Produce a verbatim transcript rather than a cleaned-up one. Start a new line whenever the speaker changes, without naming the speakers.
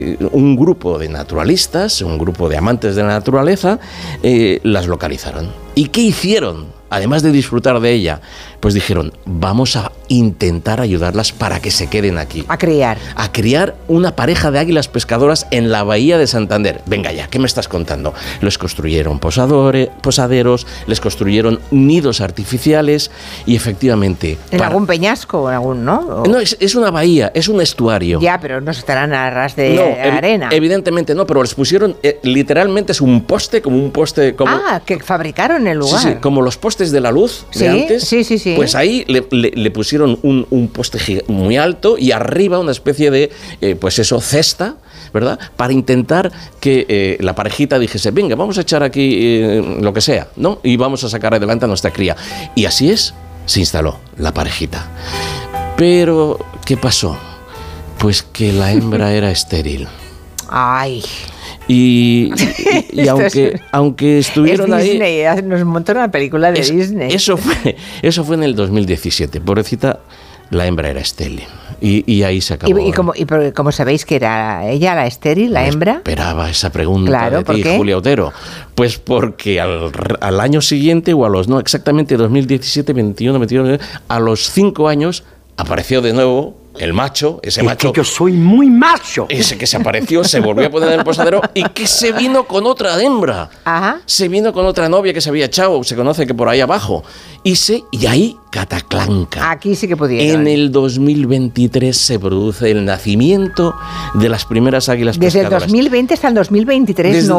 un grupo de naturalistas, un grupo de amantes de la naturaleza, eh, las localizaron. ¿Y qué hicieron? Además de disfrutar de ella, pues dijeron, vamos a intentar ayudarlas para que se queden aquí.
A criar.
A criar una pareja de águilas pescadoras en la bahía de Santander. Venga ya, ¿qué me estás contando? Les construyeron posadores, posaderos, les construyeron nidos artificiales y efectivamente...
¿En
para...
algún peñasco o en algún, no? O...
No, es, es una bahía, es un estuario.
Ya, pero no estarán a ras de
no,
arena.
Ev- evidentemente no, pero les pusieron, eh, literalmente es un poste, como un poste... Como,
ah, que fabricaron el lugar.
Sí, sí, como los postes de la luz de
¿Sí?
antes.
Sí, sí, sí.
Pues ahí le, le, le pusieron un, un poste gig- muy alto y arriba una especie de, eh, pues eso, cesta, ¿verdad? Para intentar que eh, la parejita dijese, venga, vamos a echar aquí eh, lo que sea, ¿no? Y vamos a sacar adelante a nuestra cría. Y así es, se instaló la parejita. Pero, ¿qué pasó? Pues que la hembra era estéril.
Ay...
Y, y, y aunque, es, aunque estuvieron
es Disney,
ahí...
nos montó una película de
es,
Disney.
Eso fue, eso fue en el dos mil diecisiete. Pobrecita, la hembra era estéril. Y, y ahí se acabó.
¿Y, y, como, y como sabéis que era ella la estéril, la
Me
hembra?
Esperaba esa pregunta
claro,
de
¿por
ti,
qué?
Julia Otero. Pues porque al, al año siguiente, o a los, no, exactamente dos mil diecisiete, veintiuno, veintiuno, a los cinco años, apareció de nuevo el macho, ese
es
macho...
Que yo soy muy macho.
Ese que se apareció, se volvió a poner en el posadero y que se vino con otra hembra.
Ajá.
Se vino con otra novia que se había echado, se conoce que por ahí abajo. Y, se, y ahí, cataclanca.
Aquí sí que pudieron.
En el dos mil veintitrés se produce el nacimiento de las primeras águilas
Desde
pescadoras.
el dos mil veinte hasta el dos mil veintitrés
Desde
no